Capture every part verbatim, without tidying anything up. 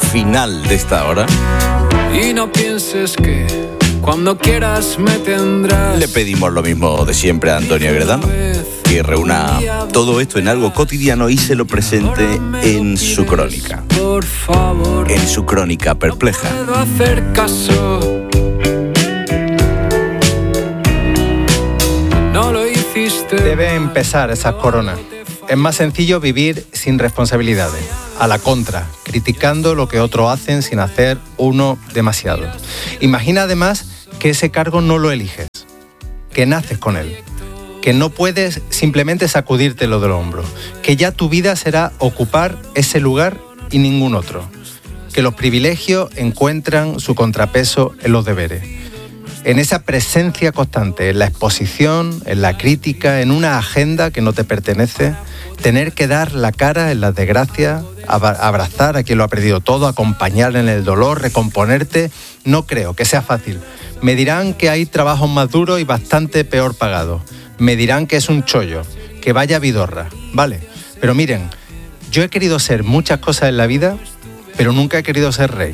final de esta hora. Y no pienses que cuando quieras me tendrás. Le pedimos lo mismo de siempre a Antonio Gredano, que reúna todo esto en algo cotidiano y se lo presente en su crónica. Por favor, en su crónica perpleja. no puedo hacer caso. No lo hiciste. Debe empezar esas coronas. Es más sencillo vivir sin responsabilidades, a la contra, criticando lo que otros hacen sin hacer uno demasiado. Imagina además que ese cargo no lo eliges, que naces con él, que no puedes simplemente sacudírtelo del hombro, que ya tu vida será ocupar ese lugar y ningún otro, que los privilegios encuentran su contrapeso en los deberes. En esa presencia constante, en la exposición, en la crítica, en una agenda que no te pertenece, tener que dar la cara en las desgracias, abrazar a quien lo ha perdido todo, acompañar en el dolor, recomponerte, no creo que sea fácil. Me dirán que hay trabajos más duros y bastante peor pagados. Me dirán que es un chollo, que vaya vidorra, vale. Pero miren, yo he querido ser muchas cosas en la vida, pero nunca he querido ser rey.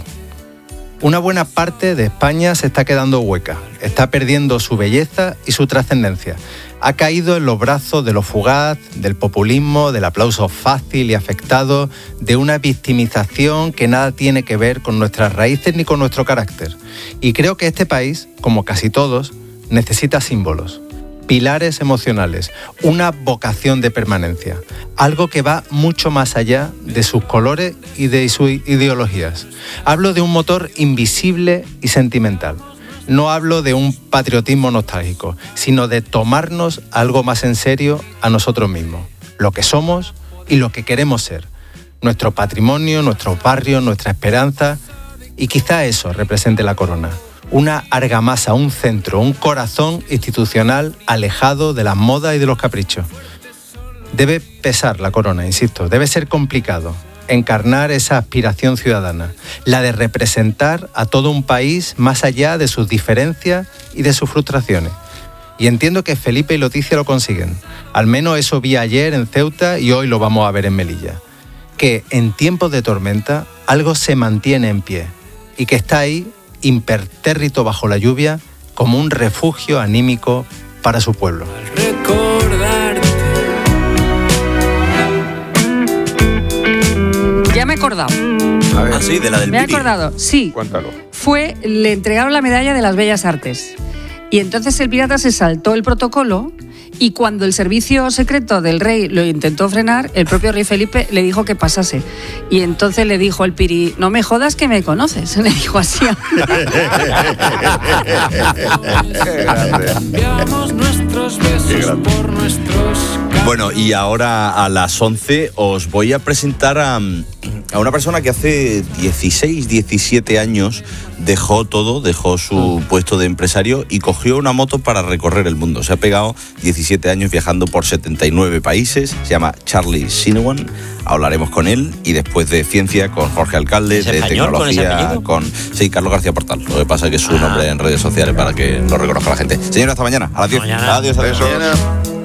Una buena parte de España se está quedando hueca, está perdiendo su belleza y su trascendencia. Ha caído en los brazos de lo fugaz, del populismo, del aplauso fácil y afectado, de una victimización que nada tiene que ver con nuestras raíces ni con nuestro carácter. Y creo que este país, como casi todos, necesita símbolos, pilares emocionales, una vocación de permanencia, algo que va mucho más allá de sus colores y de sus ideologías. Hablo de un motor invisible y sentimental. No hablo de un patriotismo nostálgico, sino de tomarnos algo más en serio a nosotros mismos, lo que somos y lo que queremos ser, nuestro patrimonio, nuestros barrios, nuestra esperanza, y quizá eso represente la corona. Una argamasa, un centro, un corazón institucional alejado de las modas y de los caprichos. Debe pesar la corona, insisto, debe ser complicado encarnar esa aspiración ciudadana, la de representar a todo un país más allá de sus diferencias y de sus frustraciones. Y entiendo que Felipe y Leticia lo consiguen. Al menos eso vi ayer en Ceuta y hoy lo vamos a ver en Melilla. Que en tiempos de tormenta algo se mantiene en pie y que está ahí impertérrito bajo la lluvia como un refugio anímico para su pueblo. Ya me he acordado. A ver. ¿Ah, sí? ¿De la del Me he Piri? acordado, sí. Cuéntalo. Fue, le entregaron la medalla de las Bellas Artes. Y entonces el pirata se saltó el protocolo y cuando el servicio secreto del rey lo intentó frenar, el propio rey Felipe le dijo que pasase. Y entonces le dijo el Piri, no me jodas que me conoces. Le dijo así. Bueno, y ahora a las once os voy a presentar a, a una persona que hace dieciséis, diecisiete años dejó todo, dejó su puesto de empresario y cogió una moto para recorrer el mundo. Se ha pegado diecisiete años viajando por setenta y nueve países. Se llama Charlie Sinewan. Hablaremos con él y después de ciencia con Jorge Alcalde, de tecnología con, con sí, Carlos García Portal. Lo que pasa es que es su ah. nombre en redes sociales para que lo reconozca la gente. Señora, hasta mañana a las diez. Adiós, adiós. adiós.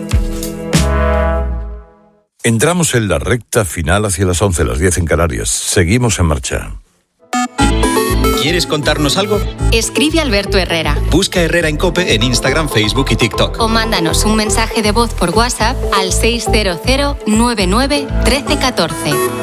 Entramos en la recta final hacia las once, las diez en Canarias. Seguimos en marcha. ¿Quieres contarnos algo? Escribe a Alberto Herrera. Busca Herrera en COPE en Instagram, Facebook y TikTok. O mándanos un mensaje de voz por WhatsApp al seis cero cero nueve nueve uno tres uno cuatro.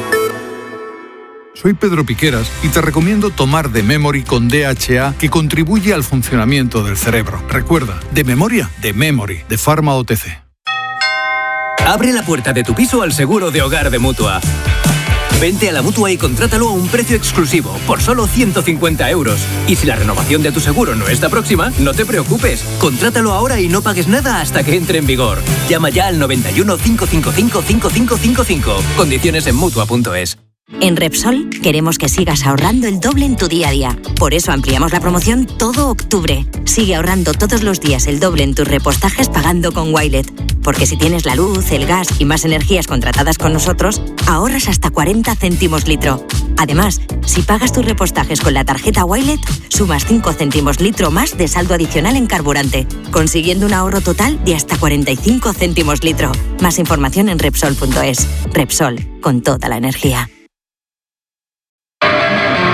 Soy Pedro Piqueras y te recomiendo tomar The Memory con D H A, que contribuye al funcionamiento del cerebro. Recuerda, de memoria, The Memory, de Pharma O T C. Abre la puerta de tu piso al seguro de hogar de Mutua. Vente a la Mutua y contrátalo a un precio exclusivo, por solo ciento cincuenta euros. Y si la renovación de tu seguro no está próxima, no te preocupes. Contrátalo ahora y no pagues nada hasta que entre en vigor. Llama ya al noventa y uno, cinco cinco cinco, cinco cinco cinco cinco. Condiciones en Mutua punto es. En Repsol queremos que sigas ahorrando el doble en tu día a día. Por eso ampliamos la promoción todo octubre. Sigue ahorrando todos los días el doble en tus repostajes pagando con Wilet. Porque si tienes la luz, el gas y más energías contratadas con nosotros, ahorras hasta cuarenta céntimos litro. Además, si pagas tus repostajes con la tarjeta Wilet, sumas cinco céntimos litro más de saldo adicional en carburante, consiguiendo un ahorro total de hasta cuarenta y cinco céntimos litro. Más información en Repsol punto es. Repsol, con toda la energía.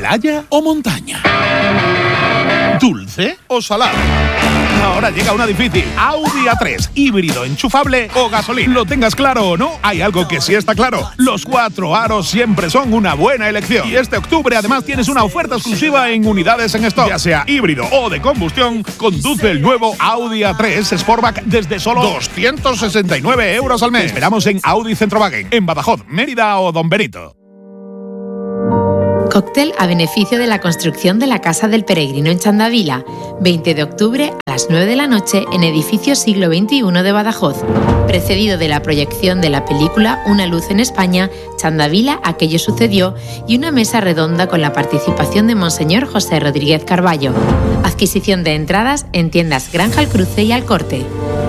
¿Playa o montaña? ¿Dulce o salado? Ahora llega una difícil. Audi A tres, híbrido, enchufable o gasolina. Lo tengas claro o no, hay algo que sí está claro. Los cuatro aros siempre son una buena elección. Y este octubre además tienes una oferta exclusiva en unidades en stock. Ya sea híbrido o de combustión, conduce el nuevo Audi A tres Sportback desde solo doscientos sesenta y nueve euros al mes. Te esperamos en Audi Centrowagen, en Badajoz, Mérida o Don Benito. Cóctel a beneficio de la construcción de la Casa del Peregrino en Chandavila, veinte de octubre a las nueve de la noche en edificio siglo veintiuno de Badajoz, precedido de la proyección de la película Una luz en España, Chandavila, aquello sucedió, y una mesa redonda con la participación de Monseñor José Rodríguez Carballo. Adquisición de entradas en tiendas Granja al Cruce y Al Corte.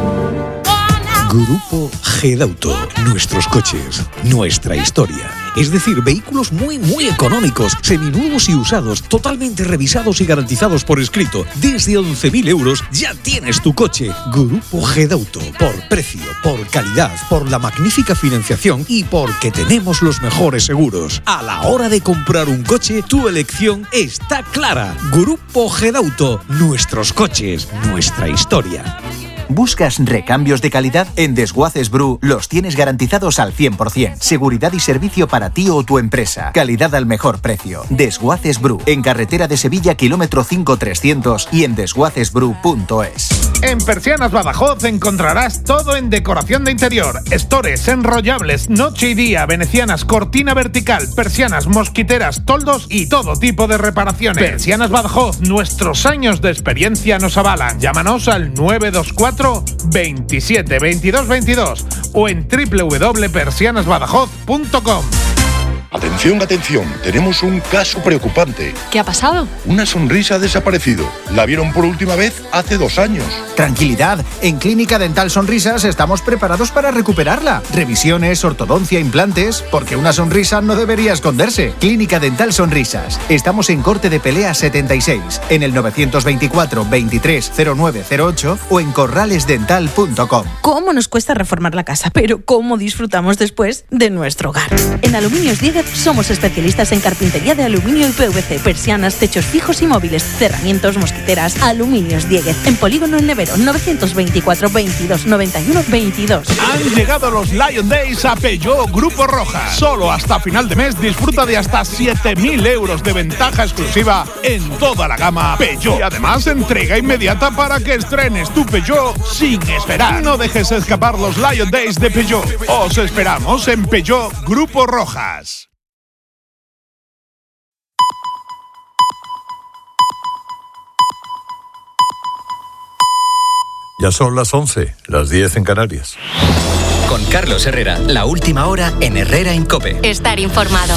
Grupo Gedauto, nuestros coches, nuestra historia. Es decir, vehículos muy, muy económicos, seminuevos y usados, totalmente revisados y garantizados por escrito. Desde once mil euros ya tienes tu coche. Grupo Gedauto, por precio, por calidad, por la magnífica financiación y porque tenemos los mejores seguros. A la hora de comprar un coche, tu elección está clara. Grupo Gedauto, nuestros coches, nuestra historia. ¿Buscas recambios de calidad? En Desguaces Bru los tienes garantizados al cien por ciento. Seguridad y servicio para ti o tu empresa. Calidad al mejor precio. Desguaces Bru, en carretera de Sevilla, kilómetro cinco trescientos y en desguaces bru punto es. En Persianas Badajoz encontrarás todo en decoración de interior. Estores, enrollables, noche y día, venecianas, cortina vertical, persianas, mosquiteras, toldos y todo tipo de reparaciones. Persianas Badajoz, nuestros años de experiencia nos avalan. Llámanos al nueve dos cuatro veintisiete veintidós veintidós o en doble u doble u doble punto persianas badajoz punto com. Atención, atención, tenemos un caso preocupante. ¿Qué ha pasado? Una sonrisa ha desaparecido. La vieron por última vez hace dos años. Tranquilidad, en Clínica Dental Sonrisas estamos preparados para recuperarla. Revisiones, ortodoncia, implantes, porque una sonrisa no debería esconderse. Clínica Dental Sonrisas. Estamos en Corte de Pelea setenta y seis, en el novecientos veinticuatro veintitrés cero nueve cero ocho o en corrales dental punto com. ¿Cómo nos cuesta reformar la casa? Pero ¿cómo disfrutamos después de nuestro hogar? En Aluminios Dieguez somos especialistas en carpintería de aluminio y P V C, persianas, techos fijos y móviles, cerramientos, mosquiteras. Aluminios Dieguez, en Polígono El Nevero, novecientos veinticuatro veintidós noventa y uno veintidós. Han llegado los Lion Days a Peugeot Grupo Rojas. Solo hasta final de mes disfruta de hasta siete mil euros de ventaja exclusiva en toda la gama Peugeot. Y además entrega inmediata para que estrenes tu Peugeot sin esperar. No dejes escapar los Lion Days de Peugeot. Os esperamos en Peugeot Grupo Rojas. Ya son las once, las diez en Canarias. Con Carlos Herrera, la última hora en Herrera en COPE. Estar informado.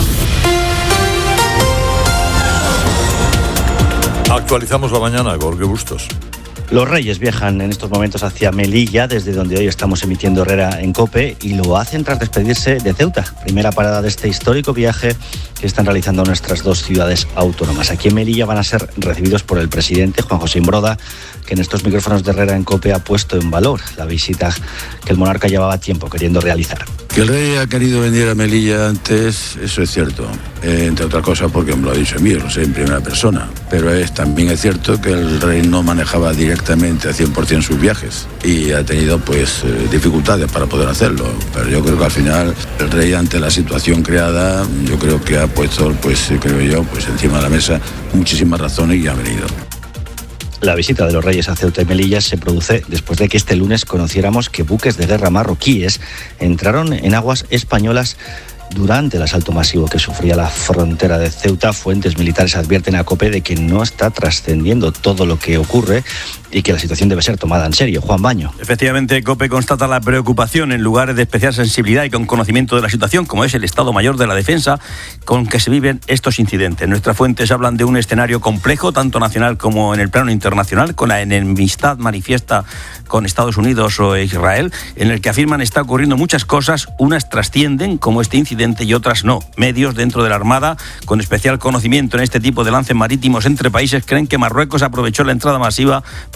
Actualizamos la mañana, Jorge Bustos. Los Reyes viajan en estos momentos hacia Melilla, desde donde hoy estamos emitiendo Herrera en COPE, y lo hacen tras despedirse de Ceuta, primera parada de este histórico viaje que están realizando nuestras dos ciudades autónomas. Aquí en Melilla van a ser recibidos por el presidente Juan José Imbroda, que en estos micrófonos de Herrera en COPE ha puesto en valor la visita que el monarca llevaba tiempo queriendo realizar. Que el rey ha querido venir a Melilla antes, eso es cierto, eh, entre otras cosas porque me lo ha dicho a mí, lo sé en primera persona, pero es, también es cierto que el rey no manejaba directamente al cien por ciento sus viajes y ha tenido pues eh, dificultades para poder hacerlo, pero yo creo que al final el rey, ante la situación creada, yo creo que ha puesto, pues creo yo, pues encima de la mesa muchísimas razones y ha venido. La visita de los Reyes a Ceuta y Melilla se produce después de que este lunes conociéramos que buques de guerra marroquíes entraron en aguas españolas durante el asalto masivo que sufría la frontera de Ceuta. Fuentes militares advierten a COPE de que no está trascendiendo todo lo que ocurre y que la situación debe ser tomada en serio. Juan Baño. Efectivamente, COPE constata la preocupación en lugares de especial sensibilidad y con conocimiento de la situación, como es el Estado Mayor de la Defensa, con que se viven estos incidentes. Nuestras fuentes hablan de un escenario complejo, tanto nacional como en el plano internacional, con la enemistad manifiesta con Estados Unidos o Israel, en el que afirman está ocurriendo muchas cosas, unas trascienden, como este incidente, y otras no. Medios dentro de la Armada, con especial conocimiento en este tipo de lances marítimos entre países, creen que Marruecos aprovechó la entrada masiva para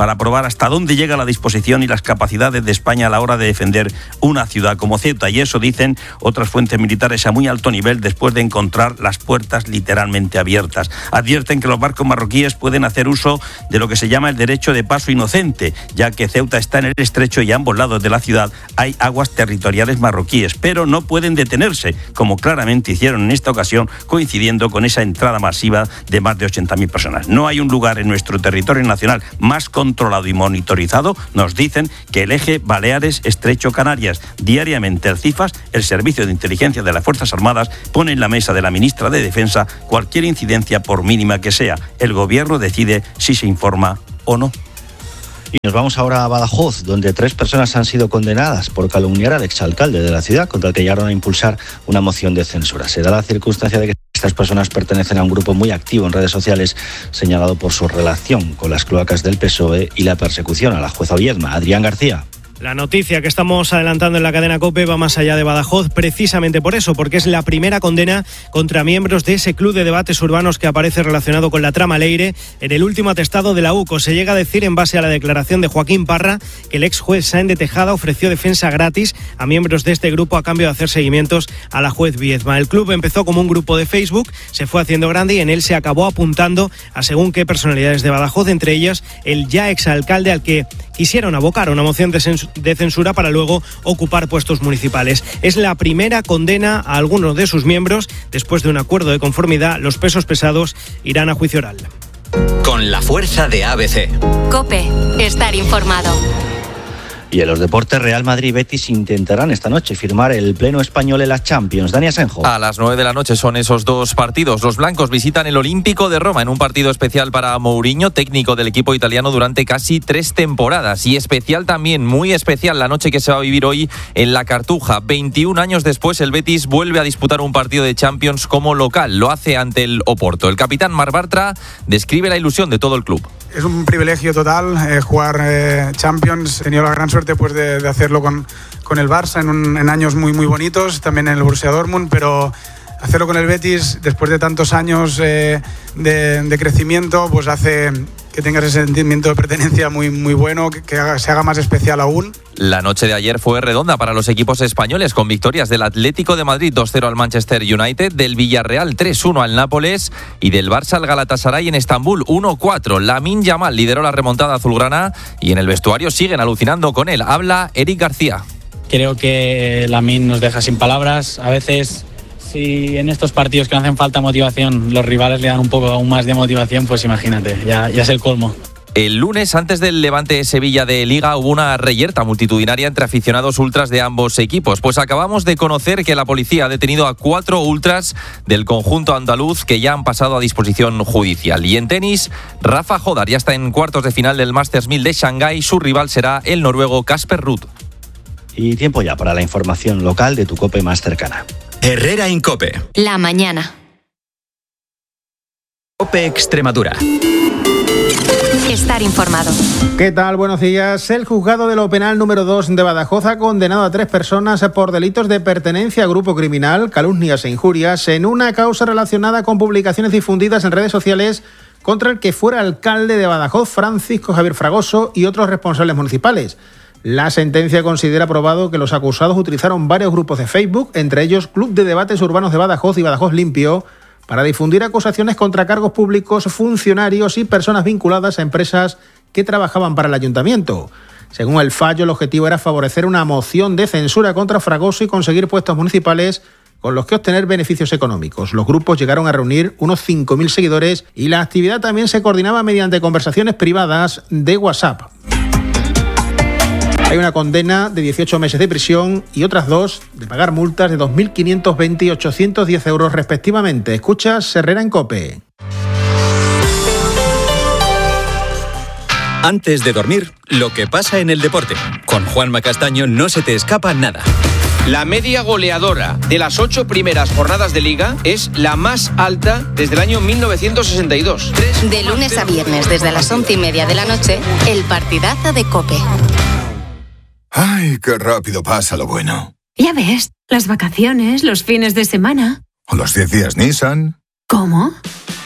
para probar hasta dónde llega la disposición y las capacidades de España a la hora de defender una ciudad como Ceuta. Y eso dicen otras fuentes militares a muy alto nivel después de encontrar las puertas literalmente abiertas. Advierten que los barcos marroquíes pueden hacer uso de lo que se llama el derecho de paso inocente, ya que Ceuta está en el estrecho y a ambos lados de la ciudad hay aguas territoriales marroquíes, pero no pueden detenerse, como claramente hicieron en esta ocasión, coincidiendo con esa entrada masiva de más de ochenta mil personas. No hay un lugar en nuestro territorio nacional más controlado y monitorizado, nos dicen, que el eje Baleares-Estrecho-Canarias. Diariamente el CIFAS, el Servicio de Inteligencia de las Fuerzas Armadas, pone en la mesa de la ministra de Defensa cualquier incidencia, por mínima que sea. El gobierno decide si se informa o no. Y nos vamos ahora a Badajoz, donde tres personas han sido condenadas por calumniar al exalcalde de la ciudad, contra el que llegaron a impulsar una moción de censura. Se da la circunstancia de que estas personas pertenecen a un grupo muy activo en redes sociales, señalado por su relación con las cloacas del P S O E y la persecución a la jueza Viedma. Adrián García. La noticia que estamos adelantando en la cadena COPE va más allá de Badajoz, precisamente por eso, porque es la primera condena contra miembros de ese club de debates urbanos que aparece relacionado con la trama Leire en el último atestado de la U C O. Se llega a decir, en base a la declaración de Joaquín Parra, que el ex juez Sáenz de Tejada ofreció defensa gratis a miembros de este grupo a cambio de hacer seguimientos a la juez Viedma. El club empezó como un grupo de Facebook, se fue haciendo grande y en él se acabó apuntando a según qué personalidades de Badajoz, entre ellas el ya exalcalde al que quisieron abocar una moción de, cens- de censura para luego ocupar puestos municipales. Es la primera condena a algunos de sus miembros. Después de un acuerdo de conformidad, los pesos pesados irán a juicio oral. Con la fuerza de A B C. COPE, estar informado. Y en los deportes, Real Madrid y Betis intentarán esta noche firmar el pleno español en la Champions. Dani Asenjo. A las nueve de la noche son esos dos partidos. Los blancos visitan el Olímpico de Roma en un partido especial para Mourinho, técnico del equipo italiano durante casi tres temporadas. Y especial también, muy especial, la noche que se va a vivir hoy en la Cartuja. veintiún años después, el Betis vuelve a disputar un partido de Champions como local. Lo hace ante el Oporto. El capitán Marc Bartra describe la ilusión de todo el club. Es un privilegio total eh, jugar eh, Champions. He tenido la gran suerte pues, de, de hacerlo con, con el Barça en, un, en años muy, muy bonitos, también en el Borussia Dortmund, pero hacerlo con el Betis después de tantos años eh, de, de crecimiento, pues hace que tengas ese sentimiento de pertenencia muy, muy bueno, que, que haga, se haga más especial aún. La noche de ayer fue redonda para los equipos españoles, con victorias del Atlético de Madrid dos cero al Manchester United, del Villarreal tres uno al Nápoles y del Barça al Galatasaray en Estambul uno cuatro. Lamine Yamal lideró la remontada azulgrana y en el vestuario siguen alucinando con él. Habla Eric García. Creo que Lamine nos deja sin palabras. A veces, si en estos partidos que no hacen falta motivación, los rivales le dan un poco aún más de motivación, pues imagínate, ya, ya es el colmo. El lunes, antes del Levante Sevilla de Liga, hubo una reyerta multitudinaria entre aficionados ultras de ambos equipos. Pues acabamos de conocer que la policía ha detenido a cuatro ultras del conjunto andaluz que ya han pasado a disposición judicial. Y en tenis, Rafa Jodar ya está en cuartos de final del Masters mil de Shanghái. Su rival será el noruego Casper Ruud. Y tiempo ya para la información local de tu COPE más cercana. Herrera en COPE. La mañana. COPE Extremadura. Estar informado. ¿Qué tal? Buenos días. El juzgado de lo penal número dos de Badajoz ha condenado a tres personas por delitos de pertenencia a grupo criminal, calumnias e injurias en una causa relacionada con publicaciones difundidas en redes sociales contra el que fuera alcalde de Badajoz, Francisco Javier Fragoso, y otros responsables municipales. La sentencia considera probado que los acusados utilizaron varios grupos de Facebook, entre ellos Club de Debates Urbanos de Badajoz y Badajoz Limpio, para difundir acusaciones contra cargos públicos, funcionarios y personas vinculadas a empresas que trabajaban para el ayuntamiento. Según el fallo, el objetivo era favorecer una moción de censura contra Fragoso y conseguir puestos municipales con los que obtener beneficios económicos. Los grupos llegaron a reunir unos cinco mil seguidores y la actividad también se coordinaba mediante conversaciones privadas de WhatsApp. Hay una condena de dieciocho meses de prisión y otras dos de pagar multas de dos mil quinientos veinte y ochocientos diez euros respectivamente. Escuchas Herrera en COPE. Antes de dormir, lo que pasa en el deporte. Con Juanma Castaño no se te escapa nada. La media goleadora de las ocho primeras jornadas de Liga es la más alta desde el año mil novecientos sesenta y dos. De lunes a viernes, desde las once y media de la noche, el partidazo de COPE. ¡Ay, qué rápido pasa lo bueno! Ya ves, las vacaciones, los fines de semana. O los diez días Nissan. ¿Cómo?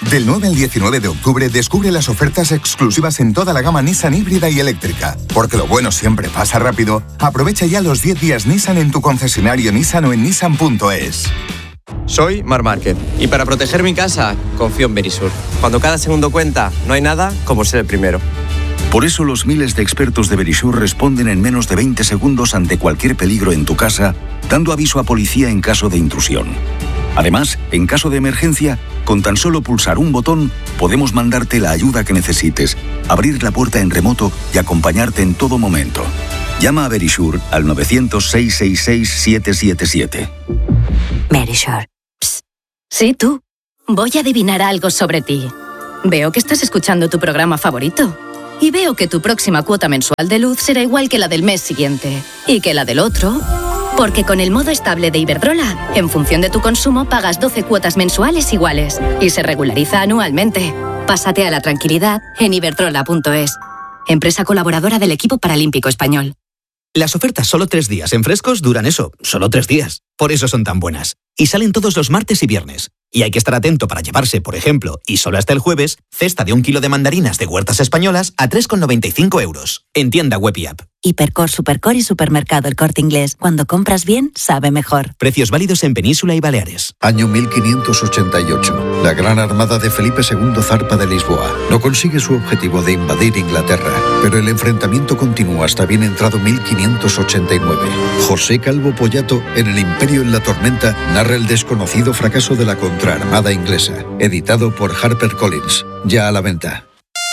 Del nueve al diecinueve de octubre descubre las ofertas exclusivas en toda la gama Nissan híbrida y eléctrica. Porque lo bueno siempre pasa rápido, aprovecha ya los diez días Nissan en tu concesionario Nissan o en nissan punto es. Soy Mar Márquez y para proteger mi casa confío en Verisur. Cuando cada segundo cuenta, no hay nada como ser el primero. Por eso los miles de expertos de Verisur responden en menos de veinte segundos ante cualquier peligro en tu casa, dando aviso a policía en caso de intrusión. Además, en caso de emergencia, con tan solo pulsar un botón, podemos mandarte la ayuda que necesites, abrir la puerta en remoto y acompañarte en todo momento. Llama a Verisur al nueve cero cero, seis seis seis, siete siete siete. Verisur. Psst. Sí, tú. Voy a adivinar algo sobre ti. Veo que estás escuchando tu programa favorito. Y veo que tu próxima cuota mensual de luz será igual que la del mes siguiente. Y que la del otro. Porque con el modo estable de Iberdrola, en función de tu consumo, pagas doce cuotas mensuales iguales. Y se regulariza anualmente. Pásate a la tranquilidad en iberdrola punto es. Empresa colaboradora del equipo paralímpico español. Las ofertas solo tres días en Frescos duran eso, solo tres días. Por eso son tan buenas. Y salen todos los martes y viernes. Y hay que estar atento para llevarse, por ejemplo, y solo hasta el jueves, cesta de un kilo de mandarinas de Huertas Españolas a tres con noventa y cinco euros. En tienda web y app. Hipercor, Supercor y Supermercado El Corte Inglés. Cuando compras bien, sabe mejor. Precios válidos en Península y Baleares. Año mil quinientos ochenta y ocho. La gran armada de Felipe segundo zarpa de Lisboa. No consigue su objetivo de invadir Inglaterra, pero el enfrentamiento continúa hasta bien entrado mil quinientos ochenta y nueve. José Calvo Pollato, en El Imperio en la Tormenta, narra el desconocido fracaso de la contraarmada inglesa. Editado por HarperCollins. Ya a la venta.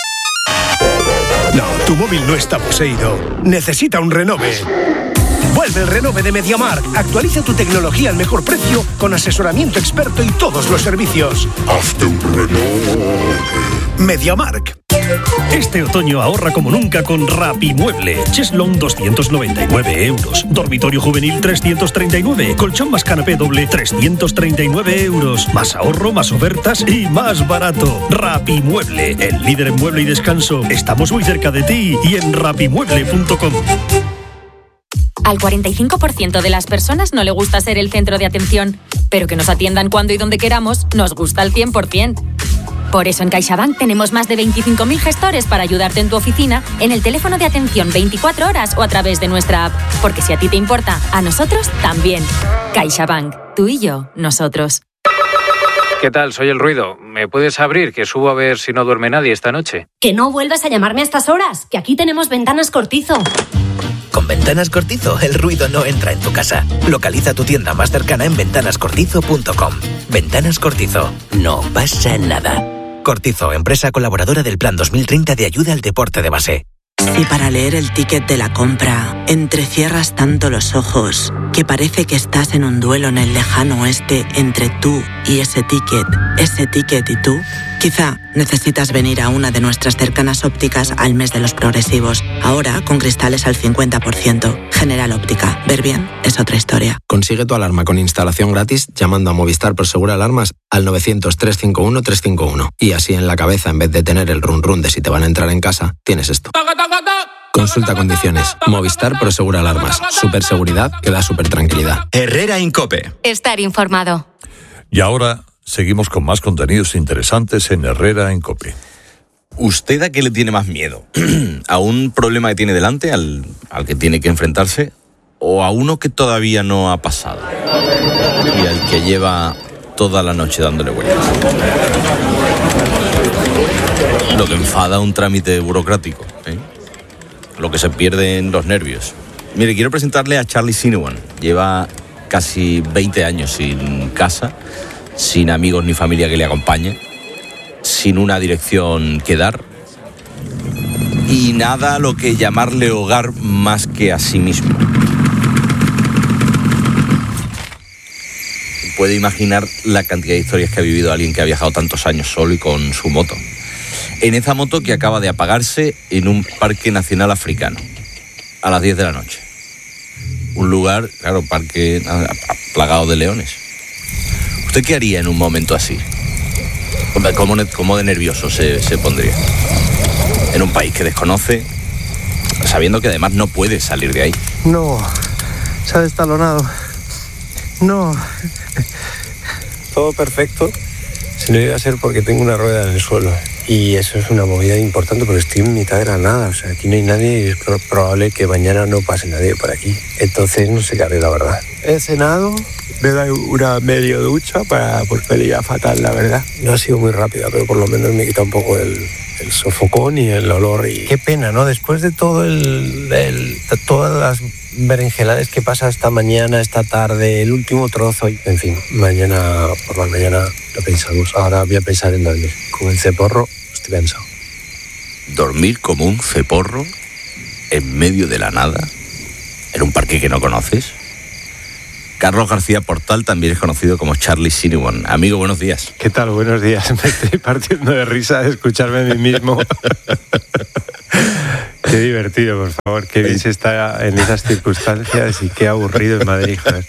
No, tu móvil no está poseído. Necesita un renove. Vuelve el renove de MediaMarkt. Actualiza tu tecnología al mejor precio con asesoramiento experto y todos los servicios. Hazte un renove. MediaMarkt. Este otoño ahorra como nunca con Rapimueble. Cheslong doscientos noventa y nueve euros. Dormitorio juvenil trescientos treinta y nueve. Colchón más canapé doble trescientos treinta y nueve euros. Más ahorro, más ofertas y más barato. Rapimueble, el líder en mueble y descanso. Estamos muy cerca de ti y en rapimueble punto com. Al cuarenta y cinco por ciento de las personas no le gusta ser el centro de atención, pero que nos atiendan cuando y donde queramos nos gusta al cien por ciento. Por eso en CaixaBank tenemos más de veinticinco mil gestores para ayudarte en tu oficina, en el teléfono de atención veinticuatro horas o a través de nuestra app. Porque si a ti te importa, a nosotros también. CaixaBank, tú y yo, nosotros. ¿Qué tal? Soy El Ruido. ¿Me puedes abrir? Que subo a ver si no duerme nadie esta noche. Que no vuelvas a llamarme a estas horas, que aquí tenemos Ventanas Cortizo. Con Ventanas Cortizo, el ruido no entra en tu casa. Localiza tu tienda más cercana en ventanas cortizo punto com. Ventanas Cortizo. No pasa nada. Cortizo, empresa colaboradora del Plan dos mil treinta de ayuda al deporte de base. Si para leer el ticket de la compra entrecierras tanto los ojos que parece que estás en un duelo en el lejano oeste entre tú y ese ticket, ese ticket y tú, quizá necesitas venir a una de nuestras cercanas ópticas al mes de los progresivos. Ahora con cristales al cincuenta por ciento. General Óptica. Ver bien es otra historia. Consigue tu alarma con instalación gratis llamando a Movistar Prosegur Alarmas al novecientos, trescientos cincuenta y uno, trescientos cincuenta y uno. Y así en la cabeza, en vez de tener el run run de si te van a entrar en casa, tienes esto. Consulta condiciones. Movistar Prosegur Alarmas. Super seguridad que da super tranquilidad. Herrera Incope. Estar informado. Y ahora seguimos con más contenidos interesantes en Herrera Incope. ¿Usted a qué le tiene más miedo? ¿A un problema que tiene delante, al, al que tiene que enfrentarse? ¿O a uno que todavía no ha pasado? Y al que lleva toda la noche dándole vueltas. Lo que enfada un trámite burocrático, ¿eh? Lo que se pierde en los nervios. Mire, quiero presentarle a Charlie Sinewan. Lleva casi veinte años sin casa, sin amigos ni familia que le acompañe, sin una dirección que dar y nada a lo que llamarle hogar más que a sí mismo. Puede imaginar la cantidad de historias que ha vivido alguien que ha viajado tantos años solo y con su moto. En esa moto que acaba de apagarse en un parque nacional africano, a las diez de la noche. Un lugar, claro, parque plagado de leones. ¿Usted qué haría en un momento así? ¿Cómo, cómo de nervioso se, se pondría? En un país que desconoce, sabiendo que además no puede salir de ahí. No, se ha destalonado. No. Todo perfecto, Si no iba a ser porque tengo una rueda en el suelo. Y eso es una movida importante porque estoy en mitad de la nada. O sea, aquí no hay nadie y es probable que mañana no pase nadie por aquí. Entonces no sé qué haré, la verdad. He cenado, me he dado una medio ducha para, porque le iba fatal, la verdad. No ha sido muy rápida, pero por lo menos me quita un poco el, el sofocón y el olor. Y qué pena, ¿no? Después de todo el, el todas las berenjenales que pasa esta mañana, esta tarde, el último trozo, y, en fin, mañana por la mañana lo pensamos. Ahora voy a pensar en dormir. Con el ceporro estoy cansado. Dormir como un ceporro en medio de la nada, en un parque que no conoces. Carlos García Portal también es conocido como Charlie Cinnamon. Amigo, buenos días. ¿Qué tal? Buenos días. Me estoy partiendo de risa de escucharme a mí mismo. Qué divertido, por favor. Qué bien se está en esas circunstancias y qué aburrido en Madrid, joder.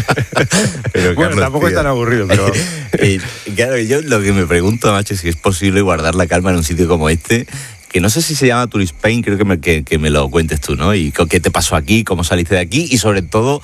Pero, bueno, Carlos, tampoco tío, es tan aburrido, pero... eh, claro, yo lo que me pregunto, macho, es si es posible guardar la calma en un sitio como este, que no sé si se llama Tourist Spain, creo que me, que, que me lo cuentes tú, ¿no? Y qué te pasó aquí, cómo saliste de aquí y sobre todo...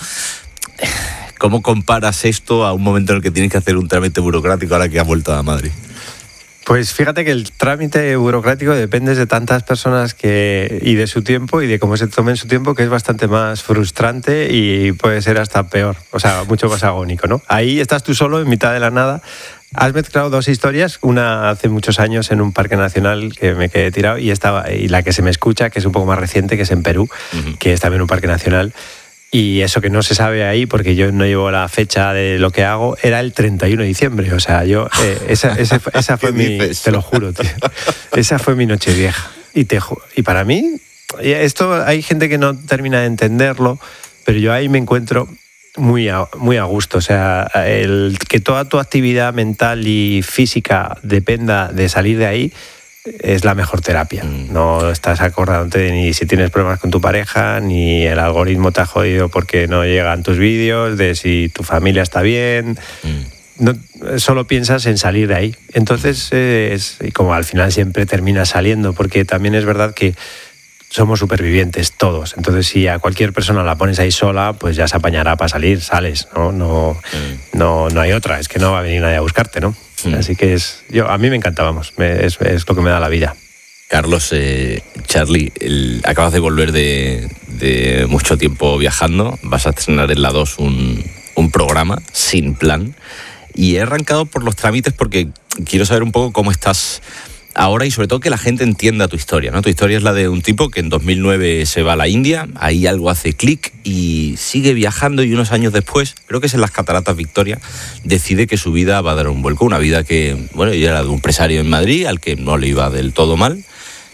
¿Cómo comparas esto a un momento en el que tienes que hacer un trámite burocrático ahora que has vuelto a Madrid? Pues fíjate que el trámite burocrático depende de tantas personas que y de su tiempo y de cómo se tomen su tiempo, que es bastante más frustrante y puede ser hasta peor, o sea, mucho más agónico, ¿no? Ahí estás tú solo en mitad de la nada. Has mezclado dos historias, una hace muchos años en un parque nacional que me quedé tirado y, estaba, y la que se me escucha, que es un poco más reciente, que es en Perú, uh-huh. que es también un parque nacional. Y eso que no se sabe ahí, porque yo no llevo la fecha de lo que hago, era el treinta y uno de diciembre. O sea, yo, eh, esa, esa, esa fue mi, te lo juro, tío, esa fue mi noche vieja. Y, te, y para mí, esto hay gente que no termina de entenderlo, pero yo ahí me encuentro muy a, muy a gusto. O sea, el que toda tu actividad mental y física dependa de salir de ahí, es la mejor terapia. No estás acordándote de ni si tienes problemas con tu pareja, ni el algoritmo te ha jodido porque no llegan tus vídeos, de si tu familia está bien. No, solo piensas en salir de ahí. Entonces, es, y como al final siempre terminas saliendo, porque también es verdad que somos supervivientes todos. Entonces, si a cualquier persona la pones ahí sola, pues ya se apañará para salir, sales, ¿no? No, no, no hay otra, es que no va a venir nadie a buscarte, ¿no? Mm. Así que es, yo, a mí me encanta, vamos, me, es, es lo que me da la vida. Carlos, eh, Charlie, el, acabas de volver de, de mucho tiempo viajando, vas a estrenar en La dos un, un programa sin plan y he arrancado por los trámites porque quiero saber un poco cómo estás ahora y sobre todo que la gente entienda tu historia, ¿no? Tu historia es la de un tipo que en dos mil nueve se va a la India, ahí algo hace clic y sigue viajando y unos años después, creo que es en las Cataratas Victoria, decide que su vida va a dar un vuelco, una vida que, bueno, yo era de un empresario en Madrid al que no le iba del todo mal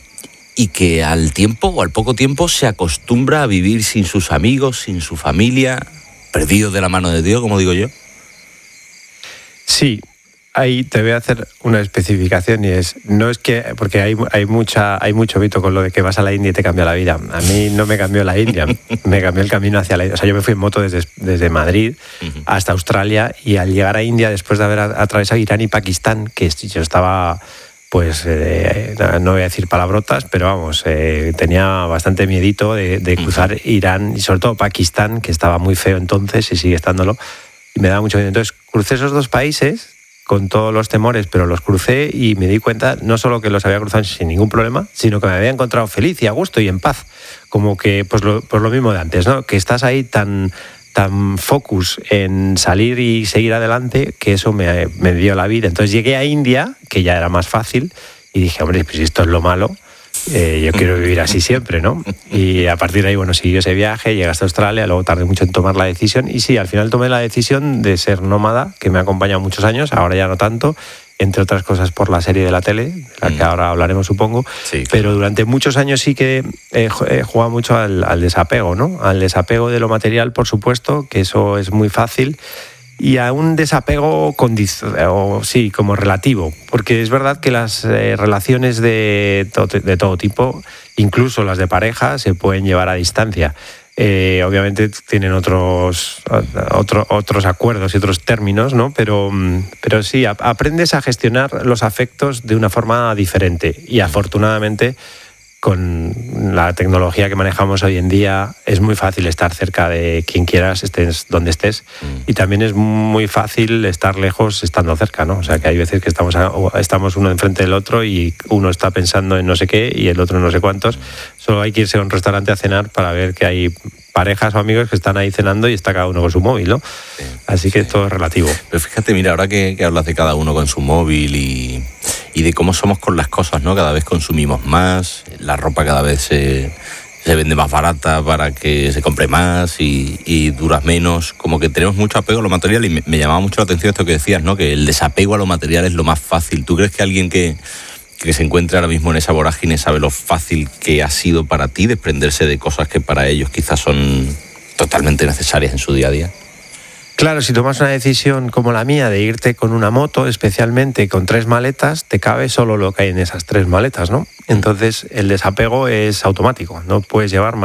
y que al tiempo o al poco tiempo se acostumbra a vivir sin sus amigos, sin su familia, perdido de la mano de Dios, como digo yo. Sí. Ahí te voy a hacer una especificación y es, no es que, porque hay, hay, mucha, hay mucho mito con lo de que vas a la India y te cambia la vida. A mí no me cambió la India, me cambió el camino hacia la India. O sea, yo me fui en moto desde, desde Madrid uh-huh. hasta Australia y al llegar a India, después de haber atravesado Irán y Pakistán, que yo estaba, pues, eh, no voy a decir palabrotas, pero vamos, eh, tenía bastante miedito de, de cruzar uh-huh. Irán y sobre todo Pakistán, que estaba muy feo entonces y sigue estándolo, y me daba mucho miedo. Entonces, crucé esos dos países con todos los temores, pero los crucé y me di cuenta no solo que los había cruzado sin ningún problema, sino que me había encontrado feliz y a gusto y en paz. Como que, pues lo, pues lo mismo de antes, ¿no? Que estás ahí tan, tan focus en salir y seguir adelante, que eso me, me dio la vida. Entonces llegué a India, que ya era más fácil, y dije, hombre, pues si esto es lo malo, eh, yo quiero vivir así siempre, ¿no? Y a partir de ahí, bueno, siguió ese viaje, llegué hasta Australia, luego tardé mucho en tomar la decisión, y sí, al final tomé la decisión de ser nómada, que me ha acompañado muchos años, ahora ya no tanto, entre otras cosas por la serie de la tele, de la que ahora hablaremos, supongo, sí, claro. Pero durante muchos años sí que he, he jugado mucho al, al desapego, ¿no? Al desapego de lo material, por supuesto, que eso es muy fácil, y a un desapego condic- o, sí, como relativo, porque es verdad que las eh, relaciones de, to- de todo tipo, incluso las de pareja, se pueden llevar a distancia. Eh, obviamente tienen otros, otro, otros acuerdos y otros términos, ¿no? Pero, pero sí, a- aprendes a gestionar los afectos de una forma diferente y afortunadamente con la tecnología que manejamos hoy en día es muy fácil estar cerca de quien quieras, estés donde estés, y también es muy fácil estar lejos estando cerca, ¿no? O sea, que hay veces que estamos, a, estamos uno enfrente del otro y uno está pensando en no sé qué y el otro en no sé cuántos. Solo hay que irse a un restaurante a cenar para ver que hay parejas o amigos que están ahí cenando y está cada uno con su móvil, ¿no? Sí, Así que sí. todo es relativo. Pero fíjate, mira, ahora que, que hablas de cada uno con su móvil y, y de cómo somos con las cosas, ¿no? Cada vez consumimos más, la ropa cada vez se, se vende más barata para que se compre más y, y dura menos, como que tenemos mucho apego a lo material, y me, me llamaba mucho la atención esto que decías, ¿no? Que el desapego a lo material es lo más fácil. ¿Tú crees que alguien que, que se encuentra ahora mismo en esa vorágine sabe lo fácil que ha sido para ti desprenderse de cosas que para ellos quizás son totalmente necesarias en su día a día? Claro, si tomas una decisión como la mía de irte con una moto, especialmente con tres maletas, te cabe solo lo que hay en esas tres maletas, ¿no? Entonces el desapego es automático, no puedes llevar más.